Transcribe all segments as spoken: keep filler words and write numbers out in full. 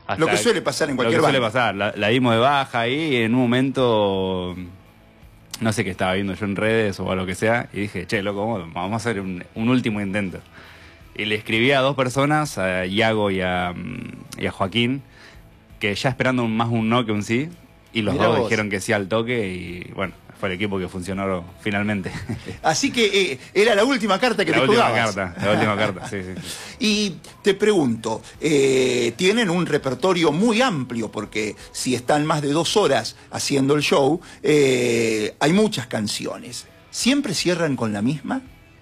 Hasta lo que suele pasar en cualquier banda. Lo que banda. suele pasar, la, la dimos de baja ahí y en un momento, no sé qué estaba viendo yo en redes o a lo que sea, y dije, che, loco, vamos a hacer un, un último intento. Y le escribí a dos personas, a Iago y a, y a Joaquín, que ya esperando un, más un no que un sí, y los Mirá dos vos. dijeron que sí al toque y bueno, fue el equipo que funcionó finalmente. Así que eh, era la última carta que la te última jugabas. carta, la última carta, sí, sí, sí. Y te pregunto, eh, tienen un repertorio muy amplio, porque si están más de dos horas haciendo el show, eh, hay muchas canciones. ¿Siempre cierran con la misma?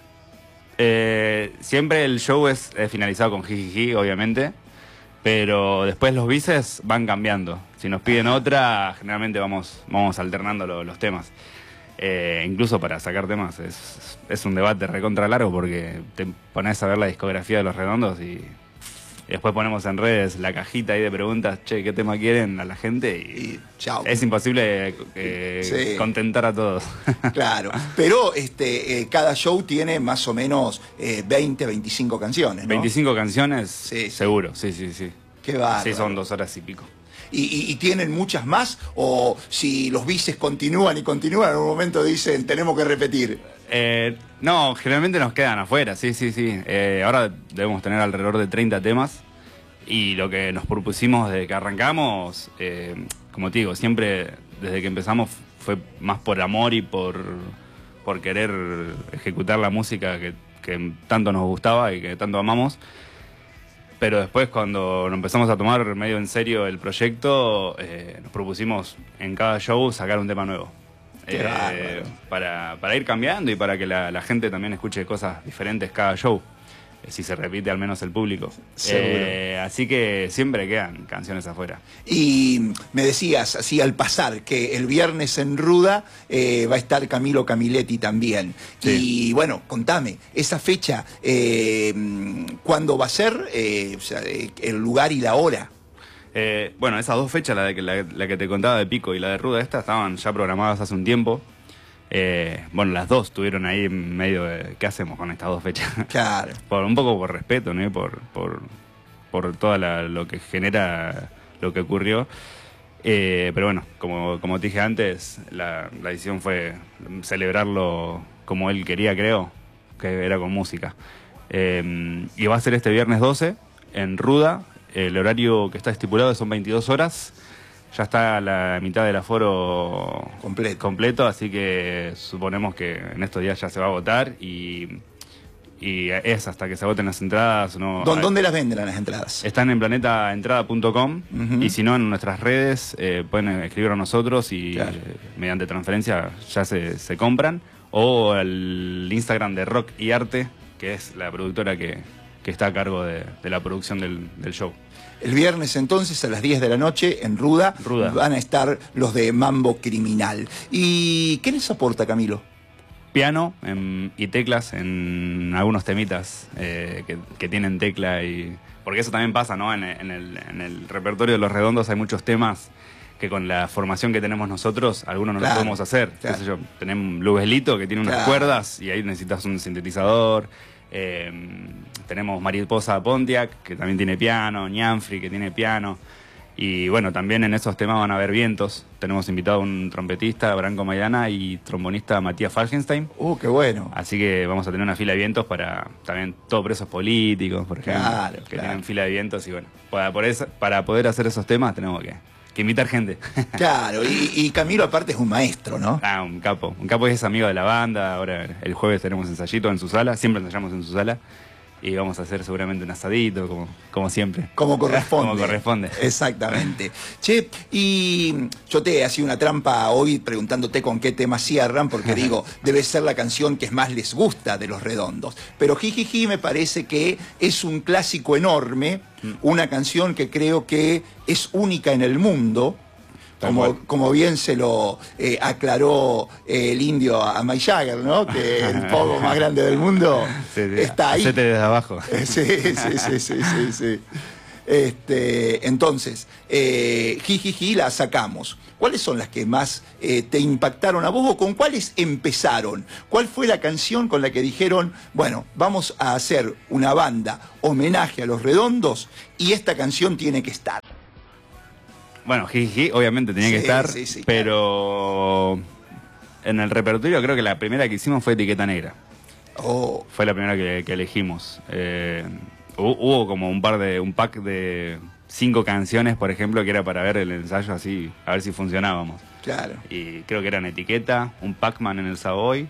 Eh, siempre el show es eh, finalizado con jijiji, obviamente, pero después los bises van cambiando. Si nos piden Ajá. otra, generalmente vamos, vamos alternando lo- los temas. Eh, incluso para sacar temas es, es un debate recontra largo porque te pones a ver la discografía de Los Redondos y, y después ponemos en redes la cajita ahí de preguntas, che, ¿qué tema quieren a la gente? Y, Y chao. es imposible eh, Sí. contentar a todos. Claro, pero este, eh, cada show tiene más o menos eh, veinte, veinticinco canciones, ¿no? veinticinco canciones, Sí, sí. seguro, sí, sí, sí. Qué bárbaro. Sí, son dos horas y pico. ¿Y, y, y tienen muchas más? ¿O si los bices continúan y continúan, en un momento dicen, tenemos que repetir? Eh, no, generalmente nos quedan afuera, sí, sí, sí. Eh, ahora debemos tener alrededor de treinta temas y lo que nos propusimos desde que arrancamos, eh, como te digo, siempre desde que empezamos fue más por amor y por, por querer ejecutar la música que, que tanto nos gustaba y que tanto amamos. Pero después cuando nos empezamos a tomar medio en serio el proyecto, eh, nos propusimos en cada show sacar un tema nuevo. Qué Eh, bárbaro. para, para ir cambiando y para que la, la gente también escuche cosas diferentes cada show. Eh, si se repite al menos el público. Seguro. Eh, así que siempre quedan canciones afuera. Y me decías, así al pasar, que el viernes en Ruda eh, va a estar Camilo Camiletti también. Sí. Y bueno, contame, esa fecha, eh, ¿cuándo va a ser? Eh, o sea, eh, el lugar y la hora. Eh, bueno, esas dos fechas, la, de, la, la que te contaba de Pico y la de Ruda, esta estaban ya programadas hace un tiempo. Eh, bueno, las dos estuvieron ahí en medio de ¿qué hacemos con estas dos fechas? Claro. Por, un poco por respeto, ¿no? Por, por, por todo lo que genera lo que ocurrió. Eh, pero bueno, como, como te dije antes, la, la decisión fue celebrarlo como él quería, creo, que era con música. Eh, y va a ser este viernes doce en Ruda. El horario que está estipulado son veintidós horas. Ya está la mitad del aforo Completo. completo, así que suponemos que en estos días ya se va a votar y, y es hasta que se voten las entradas. No, ¿Dó- ¿Dónde las venden las entradas? Están en planeta entrada punto com Ujú. y si no en nuestras redes eh, pueden escribir a nosotros y Claro. eh, mediante transferencia ya se, se compran, o el Instagram de Rock y Arte, que es la productora que, que está a cargo de, de la producción del, del show. El viernes entonces a las diez de la noche en Ruda, Ruda. van a estar los de Mambo Criminal. ¿Y qué les aporta Camilo? Piano en- y teclas en algunos temitas eh, que, que tienen tecla y... Porque eso también pasa, ¿no? En, en el, en el repertorio de Los Redondos hay muchos temas que con la formación que tenemos nosotros, algunos no Claro, los podemos hacer. claro. Qué sé yo, tenemos Luguelito que tiene unas Claro. cuerdas y ahí necesitas un sintetizador. Eh, tenemos Mariposa Pontiac, que también tiene piano, Ñanfri, que tiene piano. Y bueno, también en esos temas van a haber vientos. Tenemos invitado a un trompetista, Branco Maidana, y trombonista, Matías Falkenstein. ¡Uh, qué bueno! Así que vamos a tener una fila de vientos para también todos presos políticos, por ejemplo, Claro, que claro. tienen fila de vientos. Y bueno, para poder, para poder hacer esos temas tenemos que, que invitar gente. Claro, y, y Camilo aparte es un maestro, ¿no? Ah, un capo. Un capo que es amigo de la banda. Ahora el jueves tenemos ensayito en su sala. Siempre ensayamos en su sala. Y vamos a hacer seguramente un asadito, como, como siempre. Como corresponde. Como corresponde. Exactamente. Che, y yo te hacía una trampa hoy preguntándote con qué tema cierran, porque digo, debe ser la canción que más les gusta de Los Redondos. Pero Jijiji me parece que es un clásico enorme, una canción que creo que es única en el mundo. Tal Como, cual. como bien se lo eh, aclaró eh, el indio a Mick Jagger, ¿no? Que el pogo más grande del mundo Sí, sí. está ahí. Hacete desde abajo. Eh, Sí, sí, sí, sí, sí, sí. Este, entonces, eh, Jijiji la sacamos. ¿Cuáles son las que más eh, te impactaron a vos o con cuáles empezaron? ¿Cuál fue la canción con la que dijeron, bueno, vamos a hacer una banda homenaje a Los Redondos y esta canción tiene que estar? Bueno, Jiji, obviamente tenía que Sí, estar, sí, sí, pero en el repertorio creo que la primera que hicimos fue Etiqueta Negra. Oh, Fue la primera que, que elegimos. Eh, hu- hubo como un par de, un pack de cinco canciones, por ejemplo, que era para ver el ensayo así, a ver si funcionábamos. claro. Y creo que eran Etiqueta, un Pac-Man en el Savoy,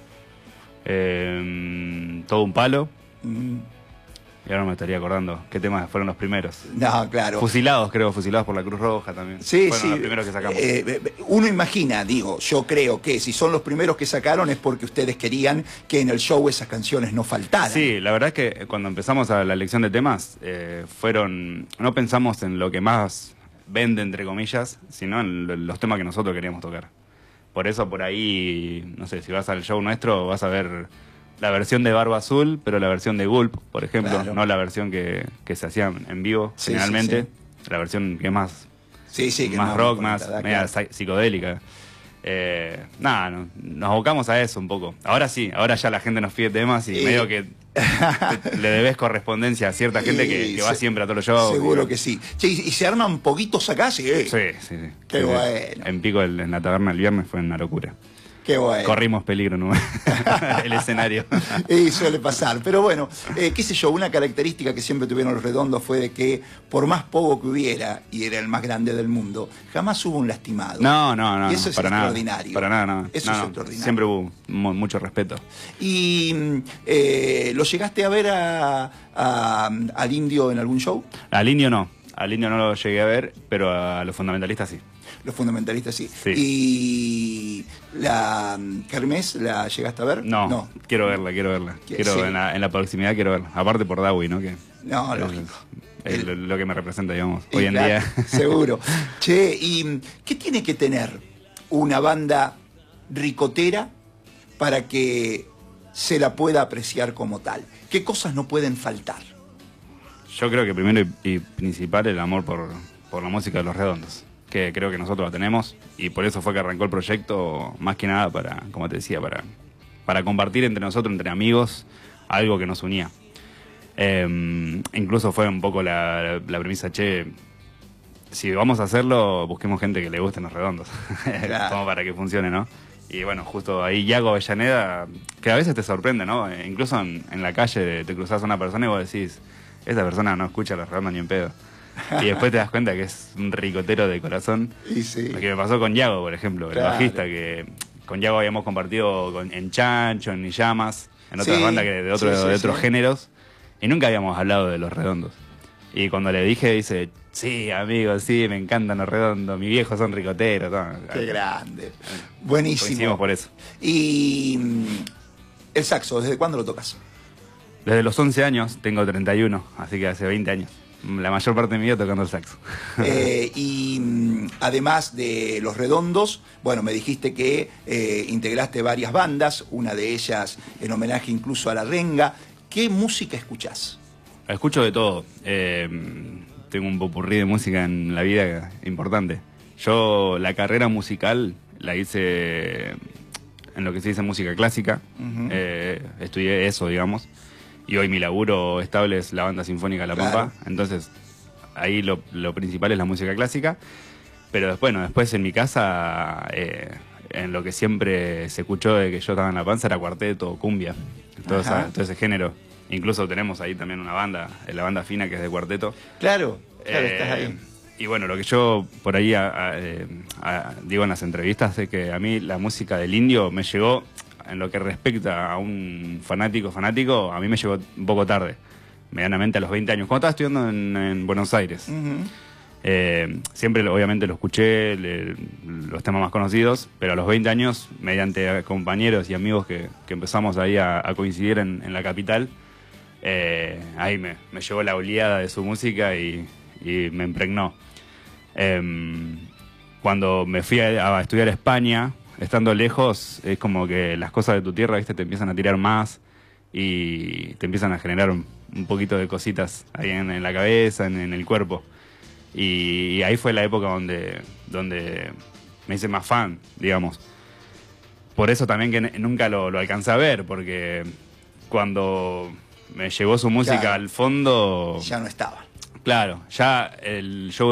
eh, Todo un Palo. Mm, Y ahora me estaría acordando qué temas fueron los primeros. no, claro. Fusilados, creo, fusilados por la Cruz Roja también. Sí, fueron sí. los primeros que sacamos. Eh, eh, uno imagina, digo, yo creo que si son los primeros que sacaron es porque ustedes querían que en el show esas canciones no faltaran. Sí, la verdad es que cuando empezamos a la elección de temas, eh, fueron. No pensamos en lo que más vende, entre comillas, sino en lo- los temas que nosotros queríamos tocar. Por eso, por ahí, no sé, si vas al show nuestro, vas a ver la versión de Barba Azul, pero la versión de Gulp, por ejemplo, Claro. no la versión que, que se hacía en vivo, Sí, generalmente. sí, La versión que es más Sí, sí, que más no, rock, no, más nada, media claro. psi- psicodélica. Eh, nada, no- nos abocamos a eso un poco. Ahora sí, ahora ya la gente nos pide temas y Y- medio que te- le debes correspondencia a cierta gente que, Y que va se- siempre a todos los shows. Seguro y- que sí. Che, ¿y, y se arman poquitos acá? Sí. Sí, sí, sí. Qué Sí, sí. bueno. En Pico, el- en la taberna el viernes, fue una locura. Qué bueno. Corrimos peligro, ¿no? El escenario. Y suele pasar. Pero bueno, eh, qué sé yo, una característica que siempre tuvieron los Redondos fue de que por más poco que hubiera, y era el más grande del mundo, jamás hubo un lastimado. No, no, no. Y eso no, es para nada. extraordinario. Para nada, no. Eso No, es no, extraordinario. Siempre hubo mu- mucho respeto. ¿Y mm, eh, lo llegaste a ver a- a- al Indio en algún show? Al indio no. Al indio no lo llegué a ver, pero a los fundamentalistas sí. Los fundamentalistas sí. Sí. ¿Y la mm, Kermés la llegaste a ver? No, No, quiero verla, quiero verla. Que- Quiero sí. en, la, en la proximidad quiero verla. Aparte por Dawi, ¿no? Que No, es- lógico. es El- lo, lo que me representa, digamos, Y hoy en claro, día. Seguro. Che, ¿y mm, qué tiene que tener una banda ricotera para que se la pueda apreciar como tal? ¿Qué cosas no pueden faltar? Yo creo que primero y, y principal el amor por, por la música de Los Redondos, que creo que nosotros la tenemos y por eso fue que arrancó el proyecto, más que nada para, como te decía, para, para compartir entre nosotros, entre amigos, algo que nos unía. Eh, incluso fue un poco la, la premisa, che, si vamos a hacerlo, busquemos gente que le gusten Los Redondos, Claro. como para que funcione, ¿no? Y bueno, justo ahí Yago Avellaneda, que a veces te sorprende, ¿no? Eh, incluso en, en la calle te cruzas a una persona y vos decís, esta persona no escucha Los Redondos ni en pedo. Y después te das cuenta que es un ricotero de corazón. Y sí. Lo que me pasó con Yago, por ejemplo, el Claro. bajista, que con Yago habíamos compartido con- en Chancho, en Llamas, en otras Sí, bandas que de, otro- sí, sí, de otros sí. géneros, y nunca habíamos hablado de Los Redondos. Y cuando le dije, dice, sí, amigo, sí, me encantan Los Redondos, mis viejos son ricoteros. todo. Qué grande. Coincidimos Buenísimo. por eso. Y mm, el saxo, ¿desde cuándo lo tocas? Desde los once años, tengo treinta y uno, así que hace veinte años. La mayor parte de mi vida tocando el saxo. Eh, y mm, además de Los Redondos, bueno, me dijiste que eh, integraste varias bandas, una de ellas en homenaje incluso a La Renga. ¿Qué música escuchás? Escucho de todo. Eh, tengo un popurrí de música en la vida importante. Yo la carrera musical la hice en lo que se dice música clásica. Ujú. Eh, estudié eso, digamos. Y hoy mi laburo estable es la Banda Sinfónica La Pampa. Claro. Entonces, ahí lo, lo principal es la música clásica. Pero después, bueno, después en mi casa, eh, en lo que siempre se escuchó de que yo estaba en La Panza era cuarteto, cumbia, todo, Ajá. esa- todo ese género. Incluso tenemos ahí también una banda, eh, la banda fina que es de cuarteto. Claro, claro, Eh, estás ahí. Y bueno, lo que yo por ahí a- a- eh, a- digo en las entrevistas es que a mí la música del indio me llegó, en lo que respecta a un fanático fanático, a mí me llegó un poco tarde, medianamente a los veinte años, cuando estaba estudiando en, en Buenos Aires. Ujú. Eh, siempre lo- obviamente lo escuché, le- los temas más conocidos, pero a los veinte años, mediante compañeros y amigos que, que empezamos ahí a, a coincidir en, en la capital, eh, ahí me, me llegó la oleada de su música y, y me impregnó. Em, cuando me fui a, a estudiar a España, estando lejos, es como que las cosas de tu tierra, ¿viste? Te empiezan a tirar más y te empiezan a generar un, un poquito de cositas ahí en, en la cabeza, en, en el cuerpo. Y, y ahí fue la época donde, donde me hice más fan, digamos. Por eso también que n- nunca lo, lo alcancé a ver, porque cuando me llegó su música Claro. al fondo, Ya no estaba. claro, ya el show